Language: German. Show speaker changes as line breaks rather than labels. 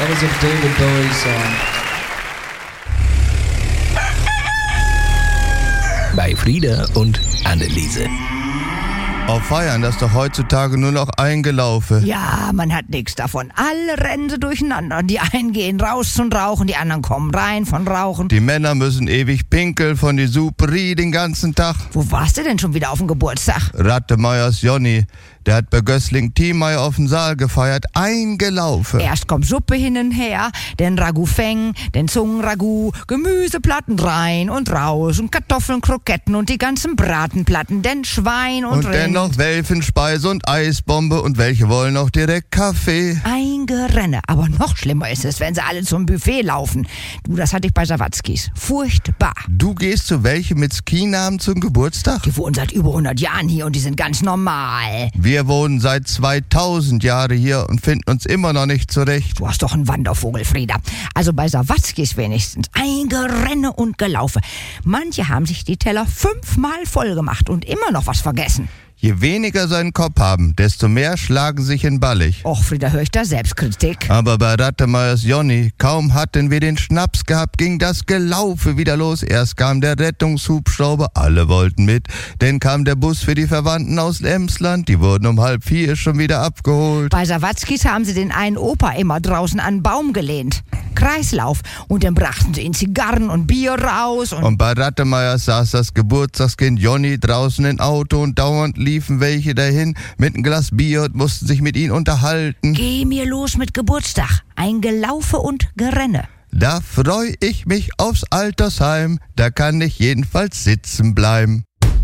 That was a David Bowie song.
Bei Frieda und Anneliese.
Auf Feiern, das ist doch heutzutage nur noch eingelaufen.
Ja, man hat nichts davon. Alle rennen sie durcheinander. Die einen gehen raus zum Rauchen, die anderen kommen rein von Rauchen.
Die Männer müssen ewig pinkeln von die Superie den ganzen Tag.
Wo warst du denn schon wieder auf dem Geburtstag?
Rattemeyers Jonny, der hat bei Gößling Thiemeyer auf dem Saal gefeiert, eingelaufen.
Erst kommt Suppe hin und her, den Ragout-Feng, den Zungenragout, Gemüseplatten rein und raus und Kartoffeln, Kroketten und die ganzen Bratenplatten, denn Schwein und Rind.
Dann noch Welfenspeise und Eisbombe und welche wollen noch direkt Kaffee.
Ein Gerenne. Aber noch schlimmer ist es, wenn sie alle zum Buffet laufen. Du, das hatte ich bei Sawatzkis. Furchtbar.
Du gehst zu welchem mit Skinamen zum Geburtstag?
Die wohnen seit über 100 Jahren hier und die sind ganz normal.
Wir wohnen seit 2000 Jahren hier und finden uns immer noch nicht zurecht.
Du hast doch einen Wandervogel, Frieda. Also bei Sawatzkis wenigstens. Ein Gerenne und Gelaufe. Manche haben sich die Teller 5-mal voll gemacht und immer noch was vergessen.
Je weniger sie einen Kopf haben, desto mehr schlagen sich in Ballig.
Och, Frieda, höre ich da Selbstkritik.
Aber bei Rattemeyers Jonny, kaum hatten wir den Schnaps gehabt, ging das Gelaufe wieder los. Erst kam der Rettungshubschrauber, alle wollten mit. Dann kam der Bus für die Verwandten aus Emsland, die wurden um 3:30 schon wieder abgeholt.
Bei Sawatzkis haben sie den einen Opa immer draußen an einen Baum gelehnt. Kreislauf. Und dann brachten sie ihn Zigarren und Bier raus.
Und bei Rattemeyers saß das Geburtstagskind Jonny draußen im Auto und dauernd liefen welche dahin mit einem Glas Bier und mussten sich mit ihm unterhalten.
Geh mir los mit Geburtstag. Ein Gelaufe und Gerenne.
Da freu ich mich aufs Altersheim, da kann ich jedenfalls sitzen bleiben.